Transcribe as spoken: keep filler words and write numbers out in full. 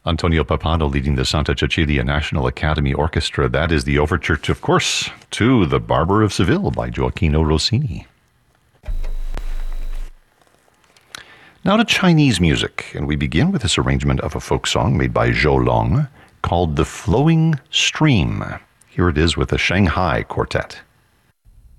Antonio Papano leading the Santa Cecilia National Academy Orchestra. That is the overture, of course, to The Barber of Seville by Gioacchino Rossini. Now to Chinese music, and we begin with this arrangement of a folk song made by Zhou Long called The Flowing Stream. Here it is with the Shanghai Quartet.